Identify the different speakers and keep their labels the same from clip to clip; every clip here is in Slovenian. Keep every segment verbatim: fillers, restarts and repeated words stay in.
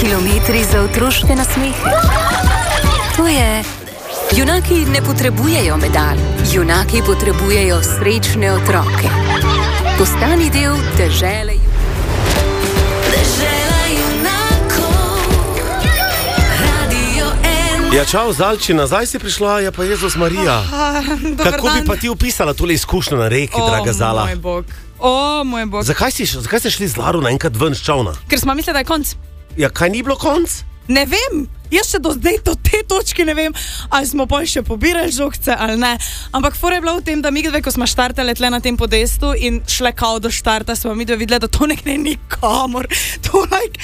Speaker 1: Kilometri za otroške nasmehe. To je... Junaki ne potrebujejo medalj. Junaki potrebujejo srečne otroke. Postani del dežele. Dežela junakov. Radio ena.
Speaker 2: Ja, čau, Zalči, nazaj si prišla, je pa Jezus Marija. Kako bi pa ti opisala tole izkušnjo na reki,
Speaker 3: o,
Speaker 2: draga Zala?
Speaker 3: Moj bog. O, moj bog.
Speaker 2: Zakaj si, zakaj ste šli z Laro naenkrat ven z čovna?
Speaker 3: Ker smo mislili, da je konc.
Speaker 2: Ja, kaj ni bilo konc?
Speaker 3: Ne vem, jaz še do zdaj do te točke ne vem, ali smo pol še pobirali žogce ali ne. Ampak fora je bila v tem, da mi dve, ko smo štartali tle na tem podestu in šle kao do štarta, smo mi dve videli, da to nek ne nikamor. To like...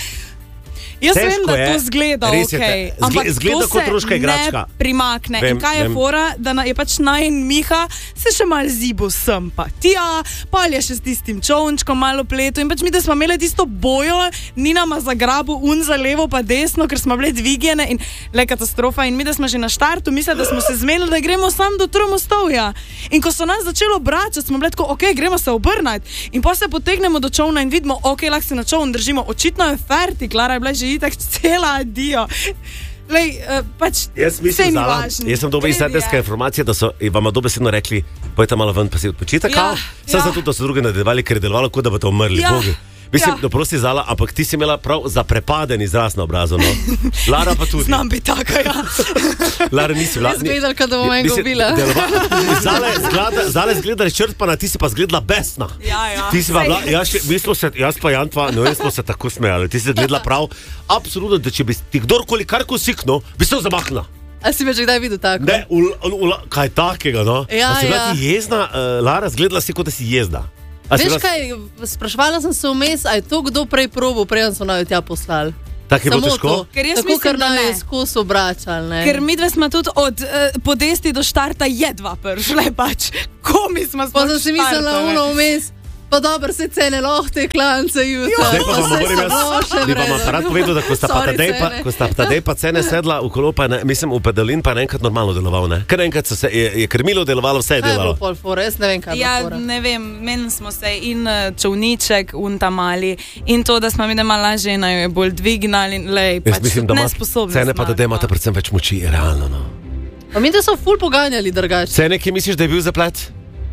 Speaker 3: Jaz
Speaker 2: Težko
Speaker 3: vem, da
Speaker 2: je.
Speaker 3: to zgleda
Speaker 2: Res je,
Speaker 3: okej,
Speaker 2: te-
Speaker 3: ampak
Speaker 2: zgleda
Speaker 3: to
Speaker 2: kot
Speaker 3: se
Speaker 2: ruška igračka.
Speaker 3: ne primakne.
Speaker 2: Vem,
Speaker 3: in kaj je
Speaker 2: vem.
Speaker 3: fora, da na, je pač naj in Miha se še mal zibo sem pa tja, pa je še s tistim čovnčkom malo pletu in pač mi, da smo imeli tisto bojo, ni nama zagrabu un za levo pa desno, ker smo bile dvigene in le katastrofa in mi, da smo že na štartu mislili, da smo se zmenili, da gremo sam do Tromostovja. In ko so nas začeli obračati, smo bile tako, ok, gremo se obrnati in pa se potegnemo do čovna in vidimo, ok, lahko se na čovn držimo, očitno je ferti, Klara je bila že itak cela adijo. Lej, uh, pač
Speaker 2: Jaz mislim, Zala, jaz sem dobil izslednjske informacije, da so vam dobesedno rekli, pojte malo ven, pa si odpočite,
Speaker 3: Ja,
Speaker 2: kao. Sem
Speaker 3: ja.
Speaker 2: zato, da so drugi nadaljevali, ker je delovalo, kot da boste umrli,
Speaker 3: Ja,
Speaker 2: bogi. Mislim,
Speaker 3: ja.
Speaker 2: da prosti, Zala, ampak ti si imela prav zaprepaden izraz na obrazu, no. Lara pa tudi.
Speaker 3: Znam biti taka, ja.
Speaker 2: Lara nisi bila.
Speaker 4: Jaz gledala, kad bom enega
Speaker 2: Mislim,
Speaker 4: ubila.
Speaker 2: delova- Zala je zgleda- Zala je zgledala črpana, ti si pa zgledala besna.
Speaker 3: Ja, ja.
Speaker 2: Ti si pa
Speaker 3: Sej.
Speaker 2: bila, jaz, še- mi smo se, jaz pa Jantva, no, jaz smo se tako smejali. Ti si gledala prav, absolutno, da če bi ti kdorkoli karkoli siknul, bi se zamahnila.
Speaker 4: A si me že kdaj videl tako?
Speaker 2: Ne, ul, ul, ul, kaj takega, no?
Speaker 4: Ja,
Speaker 2: A si bila
Speaker 4: ja.
Speaker 2: ti jezna, uh, Lara, zgledala si, kot da si jezna. A si
Speaker 4: Veš
Speaker 2: bila-
Speaker 4: kaj, sprašvala sem se vmes, a je to kdo prej probo, preden so naj tja poslali.
Speaker 2: Tako je bilo
Speaker 4: Samo
Speaker 2: težko?
Speaker 4: to.
Speaker 3: Ker jaz
Speaker 4: Tako,
Speaker 3: mislim,
Speaker 4: ker
Speaker 3: da
Speaker 4: naj
Speaker 3: ne.
Speaker 4: je skozi obračali, ne.
Speaker 3: Ker mi dve smo tudi od uh, podesti do štarta jedva prišle pač. Komi smo
Speaker 4: Pa
Speaker 3: sploh
Speaker 4: sem si mislila,
Speaker 3: štartale.
Speaker 4: uno vmes, pa dobro, se cene lahko te klance jutra.
Speaker 2: Zdaj pa vam moram jaz, bi vam aparat povedal, da ko sta pa
Speaker 4: Sorry,
Speaker 2: Tadej pa,
Speaker 4: Cene.
Speaker 2: ko sta Tadej pa Cene sedla v kolo, pa ne, mislim, v pedalin pa je naenkrat normalno deloval, ne? Ker naenkrat so se, je, je krmilo delovalo, vse je
Speaker 4: Kaj je bilo
Speaker 2: delalo.
Speaker 4: pol fora, jaz ne vem, kaj je
Speaker 3: Ja,
Speaker 4: bilo fora.
Speaker 3: ne vem, menili smo se in uh, čovniček, un ta mali in to, da smo mi da malo lažje na jo je bolj dvignali in lej,
Speaker 2: Jaz
Speaker 3: pač
Speaker 2: mislim, da ima
Speaker 3: nesposobni
Speaker 2: Cene pa
Speaker 3: smo,
Speaker 2: Tadej imate
Speaker 3: no.
Speaker 2: predvsem več moči, realno, no.
Speaker 4: Pa mi, da so ful poganjali drugače.
Speaker 2: Cene, ki misliš, da je bil zaplet?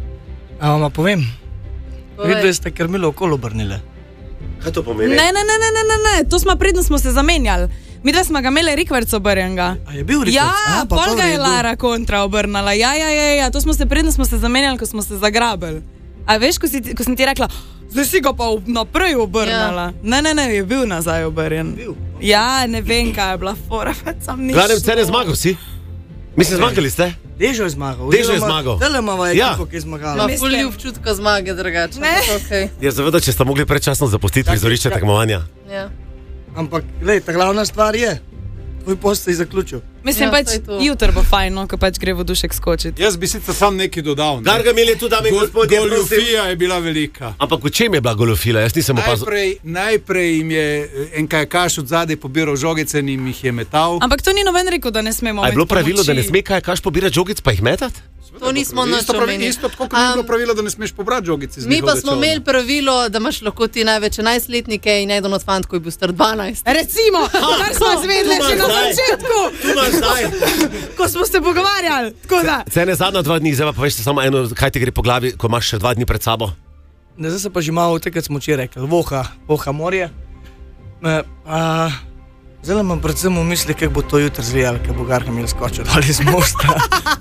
Speaker 5: A vam povem,
Speaker 4: Povej.
Speaker 5: videli ste krmilo okolo obrnile.
Speaker 2: Kaj to pomeni?
Speaker 3: Ne, ne, ne, ne, ne, ne, ne, to smo predno smo se zamenjali. Mi dve smo ga imeli rikverc obrnjenega.
Speaker 5: A je bil rekel?
Speaker 3: Ja, pol ga je Lara kontra obrnala. Ja, ja, ja, ja, to smo se predno smo se zamenjali, ko smo se zagrabili. A veš, ko, si, ko sem ti rekla, zdaj si ga pa v- naprej obrnala. Ja. Ne, ne, ne, je bil nazaj obrnjen. Ja, ne vem, kaj je bila fora, pač sam nisem.
Speaker 2: Glavnem, Cene zmagal si? Mislim, zmagali ste?
Speaker 5: Dežo je zmagal.
Speaker 2: Dežo je zmagal.
Speaker 5: Telemava je
Speaker 2: Ja.
Speaker 5: ekipo, ki je zmagala.
Speaker 4: Ma
Speaker 3: Mislim-
Speaker 4: ful ljubčutka zmage drugače.
Speaker 3: Ne.
Speaker 4: ampak okej.
Speaker 2: Ja, seveda, če ste mogli predčasno zapustiti
Speaker 5: Tako,
Speaker 2: prizorišče
Speaker 5: ja.
Speaker 2: tekmovanja.
Speaker 4: Ja.
Speaker 5: Ampak, glej, ta glavna stvar je, tvoj post je zaključil.
Speaker 3: Mislim
Speaker 4: Ja,
Speaker 3: pač,
Speaker 4: saj to.
Speaker 3: jutro bo fajn, no, ko pač gre vodušek skočiti.
Speaker 6: Jaz bi sicer sam nekaj dodal. Ne?
Speaker 2: Gargamel je tu, dame in
Speaker 6: Gol-
Speaker 2: gospodje, prosim.
Speaker 6: Goljufija je bila velika.
Speaker 2: Ampak v čem je bila goljofila? Jaz nisem opazil.
Speaker 6: Najprej, najprej jim je eh, en kajakaš od zadaj pobiral žogice in jim jih je metal.
Speaker 3: Ampak to ni noben rekel, da ne smemo.
Speaker 2: A je bilo
Speaker 3: imeti
Speaker 2: pravilo, da ne
Speaker 3: pomoči.
Speaker 2: sme kaj kaš pobirati žogic pa jih metati?
Speaker 4: To nismo nič
Speaker 6: isto, pravi,
Speaker 4: omenili.
Speaker 6: isto tako kot ni bilo
Speaker 4: Am,
Speaker 6: pravilo, da ne smeš pobrati žogice. iz
Speaker 4: Mi pa
Speaker 6: njihovega
Speaker 4: smo
Speaker 6: čolna.
Speaker 4: imeli pravilo, da imaš lahko ti največ enajstletnike in eden od fantov je bil star dvanajst.
Speaker 3: Recimo, kar smo izvedeli že na
Speaker 2: zdaj.
Speaker 3: začetku,
Speaker 2: Tu imaš zdaj.
Speaker 3: ko smo se pogovarjali. Tako da.
Speaker 2: Cene zadnja dva dni, zdaj pa poveš samo eno, kaj ti gre po glavi, ko imaš še dva dni pred sabo.
Speaker 5: Ne, zdaj se pa že malo tekaj smo včeraj rekli, voha, voha morje. E, a, zdaj imam predvsem v misli, kako bo to jutri zlijalo, ker bo Gargamel skočil dol iz mosta.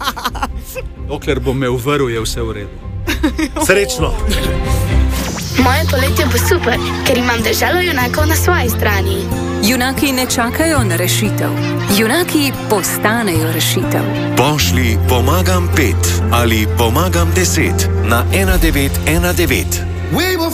Speaker 6: Dokler bo me uvrl, je vse v redu.
Speaker 2: Srečno.
Speaker 7: Moje poletje bo super, ker imam deželo junakov na svoji strani.
Speaker 1: Junaki ne čakajo na rešitev. Junaki postanejo rešitev.
Speaker 8: Pošlji pomagam pet ali pomagam deset na ena devet ena devet.